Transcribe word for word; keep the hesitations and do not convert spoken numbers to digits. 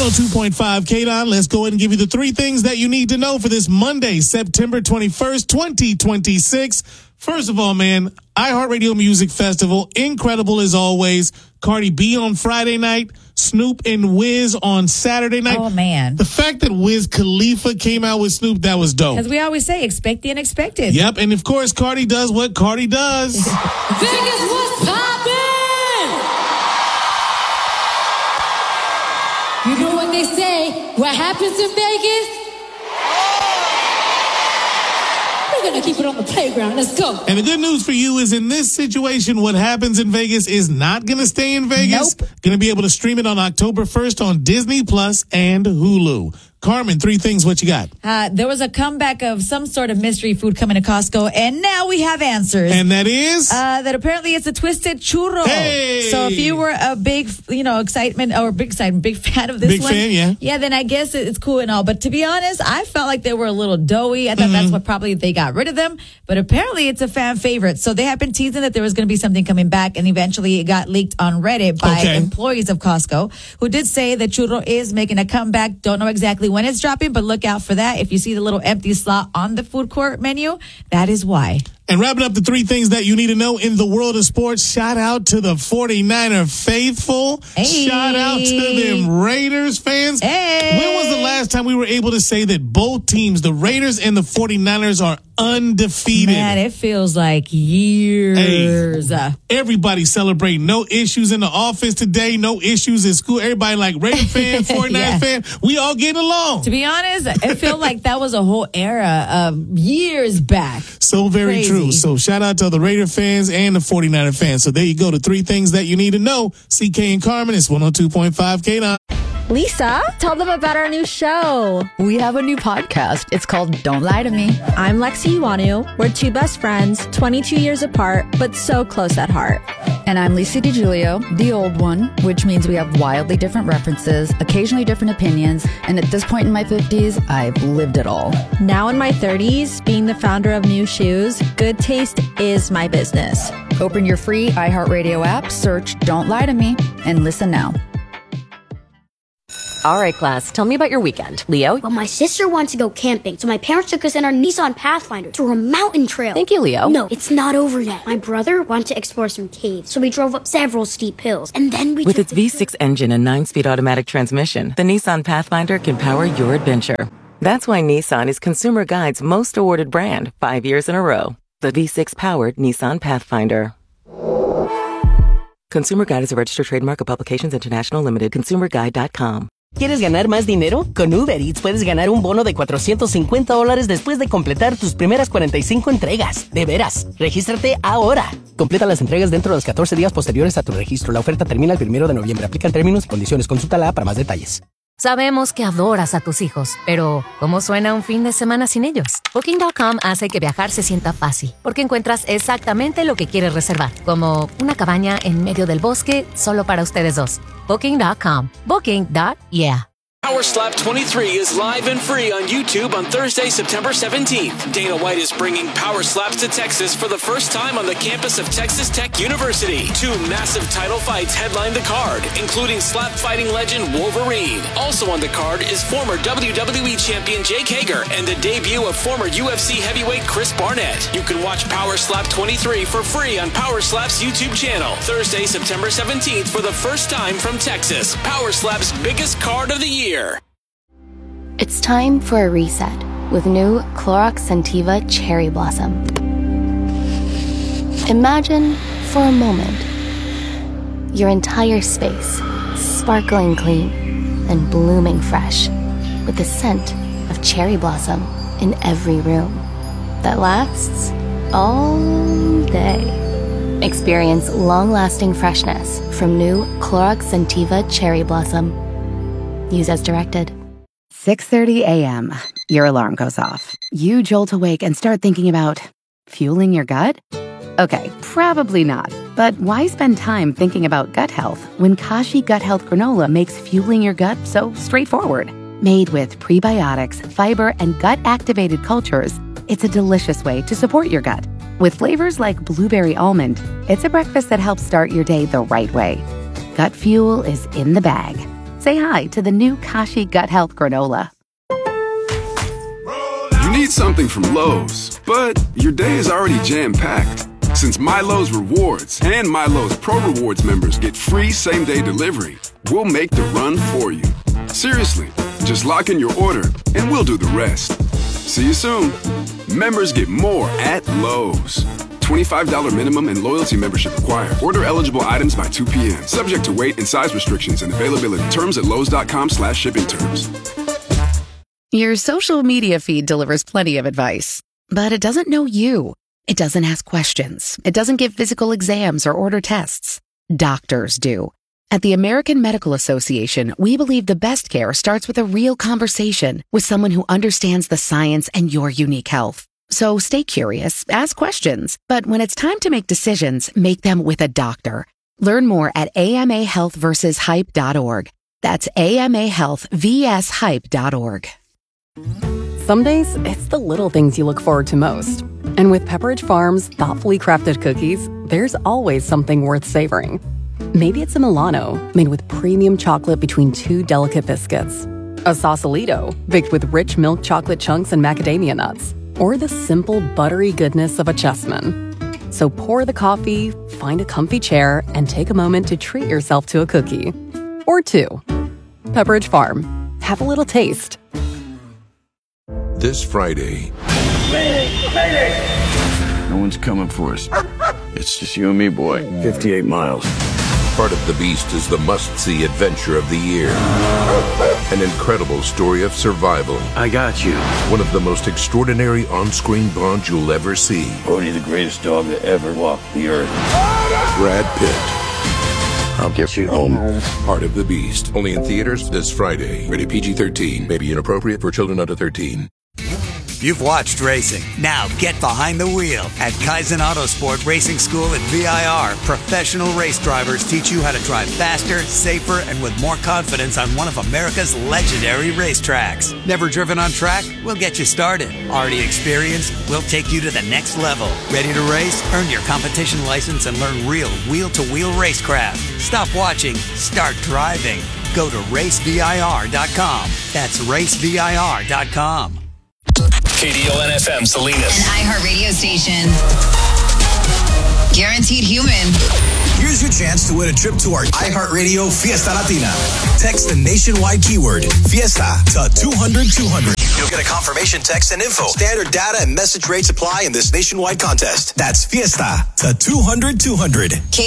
one oh two point five K D O N. Let's go ahead and give you the three things that you need to know for this Monday, September twenty-first, twenty twenty-six. First of all, man, iHeartRadio Music Festival, incredible as always. Cardi B on Friday night, Snoop and Wiz on Saturday night. Oh, man. The fact that Wiz Khalifa came out with Snoop, that was dope. As we always say, expect the unexpected. Yep, and of course, Cardi does what Cardi does. Vegas was poppin'! You know what they say, what happens in Vegas? We're gonna keep it on the playground. Let's go. And the good news for you is in this situation, what happens in Vegas is not going to stay in Vegas. Nope. Going to be able to stream it on October first on Disney Plus and Hulu. Carmen, three things, what you got? Uh, there was a comeback of some sort of mystery food coming to Costco, and now we have answers. And that is? Uh, that apparently it's a twisted churro. Hey! So if you were a big, you know, excitement or big excitement, big fan of this big one. fan, yeah. Yeah, then I guess it's cool and all. But to be honest, I felt like they were a little doughy. I thought mm-hmm. that's what probably they got rid of them. But apparently it's a fan favorite. So they have been teasing that there was going to be something coming back, and eventually it got leaked on Reddit by okay. employees of Costco who did say that churro is making a comeback. Don't know exactly when it's dropping, but look out for that. If you see the little empty slot on the food court menu, that is why. And wrapping up the three things that you need to know in the world of sports, shout out to the forty-niner faithful. Hey. Shout out to them Raiders fans. Hey. When was the last time we were able to say that both teams, the Raiders and the forty-niners, are undefeated? Man, it feels like years. Hey, everybody celebrating. No issues in the office today. No issues in school. Everybody like Raider fan, forty-niner yeah. fan. We all getting along. To be honest, it felt like that was a whole era of years back. So very Crazy. true. So shout out to the Raider fans and the forty-niner fans. So there you go. The three things that you need to know. C K and Carmen, it's one oh two point five K D O N. Lisa, tell them about our new show. We have a new podcast. It's called Don't Lie to Me. I'm Lexi Iwanu. We're two best friends, twenty-two years apart, but so close at heart. And I'm Lisa DiGiulio, the old one, which means we have wildly different references, occasionally different opinions, and at this point in my fifties, I've lived it all. Now in my thirties, being the founder of New Shoes, good taste is my business. Open your free iHeartRadio app, search Don't Lie to Me, and listen now. All right, class, tell me about your weekend. Leo? Well, my sister wants to go camping, so my parents took us in our Nissan Pathfinder through a mountain trail. Thank you, Leo. No, it's not over yet. My brother wanted to explore some caves, so we drove up several steep hills, and then we With its V six engine and nine-speed automatic transmission, the Nissan Pathfinder can power your adventure. That's why Nissan is Consumer Guide's most awarded brand five years in a row. The V six-powered Nissan Pathfinder. Consumer Guide is a registered trademark of Publications International Limited. consumer guide dot com. ¿Quieres ganar más dinero? Con Uber Eats puedes ganar un bono de cuatrocientos cincuenta dólares después de completar tus primeras cuarenta y cinco entregas. De veras, regístrate ahora. Completa las entregas dentro de los catorce días posteriores a tu registro. La oferta termina el primero de noviembre. Aplican términos y condiciones. Consúltala para más detalles. Sabemos que adoras a tus hijos, pero ¿cómo suena un fin de semana sin ellos? Booking punto com hace que viajar se sienta fácil, porque encuentras exactamente lo que quieres reservar, como una cabaña en medio del bosque solo para ustedes dos. Booking punto com. Booking. Yeah. Power Slap twenty-three is live and free on YouTube on Thursday, September seventeenth. Dana White is bringing Power Slaps to Texas for the first time on the campus of Texas Tech University. Two massive title fights headline the card, including slap fighting legend Wolverine. Also on the card is former W W E champion Jake Hager and the debut of former U F C heavyweight Chris Barnett. You can watch Power Slap twenty-three for free on Power Slap's YouTube channel. Thursday, September seventeenth for the first time from Texas. Power Slap's biggest card of the year. It's time for a reset with new Clorox Scentiva Cherry Blossom. Imagine, for a moment, your entire space sparkling clean and blooming fresh with the scent of cherry blossom in every room that lasts all day. Experience long-lasting freshness from new Clorox Scentiva Cherry Blossom. Use as directed. six thirty a.m. Your alarm goes off. You jolt awake and start thinking about fueling your gut? Okay, probably not. But why spend time thinking about gut health when Kashi Gut Health Granola makes fueling your gut so straightforward? Made with prebiotics, fiber, and gut-activated cultures, it's a delicious way to support your gut. With flavors like blueberry almond, it's a breakfast that helps start your day the right way. Gut fuel is in the bag. say hi to the new Kashi Gut Health Granola. You need something from Lowe's, but your day is already jam-packed. Since Milo's Rewards and Milo's Pro Rewards members get free same-day delivery, we'll make the run for you. Seriously, just lock in your order and we'll do the rest. See you soon. Members get more at Lowe's. twenty-five dollars minimum and loyalty membership required. Order eligible items by two p.m. Subject to weight and size restrictions and availability. Terms at lowes.com slash shipping terms. Your social media feed delivers plenty of advice, but it doesn't know you. It doesn't ask questions. It doesn't give physical exams or order tests. Doctors do. At the American Medical Association, we believe the best care starts with a real conversation with someone who understands the science and your unique health. So stay curious, ask questions, but when it's time to make decisions, make them with a doctor. Learn more at A M A health versus hype dot org. That's A M A health versus hype dot org. Some days, it's the little things you look forward to most. And with Pepperidge Farm's thoughtfully crafted cookies, there's always something worth savoring. Maybe it's a Milano, made with premium chocolate between two delicate biscuits. A Sausalito, baked with rich milk chocolate chunks and macadamia nuts. Or the simple, buttery goodness of a Chessman. So pour the coffee, find a comfy chair, and take a moment to treat yourself to a cookie. Or two. Pepperidge Farm. Have a little taste. This Friday. Mayday! Mayday! No one's coming for us. It's just you and me, boy. fifty-eight miles. Part of the Beast is the must-see adventure of the year. An incredible story of survival. I got you. One of the most extraordinary on-screen bonds you'll ever see. Bodhi, the greatest dog that ever walked the earth. Brad Pitt. I'll get you home. Part of the Beast. Only in theaters this Friday. Rated P G thirteen. May be inappropriate for children under thirteen. You've watched racing. Now get behind the wheel. At Kaizen Autosport Racing School at V I R, professional race drivers teach you how to drive faster, safer, and with more confidence on one of America's legendary racetracks. Never driven on track? We'll get you started. Already experienced? We'll take you to the next level. Ready to race? Earn your competition license and learn real wheel-to-wheel racecraft. Stop watching. Start driving. Go to race V I R dot com. That's race V I R dot com. K D O N F M Salinas. An iHeartRadio station. Guaranteed human. Here's your chance to win a trip to our iHeartRadio Fiesta Latina. Text the nationwide keyword Fiesta to two hundred two hundred. You'll get a confirmation text and info. Standard data and message rates apply in this nationwide contest. That's Fiesta to two hundred two hundred.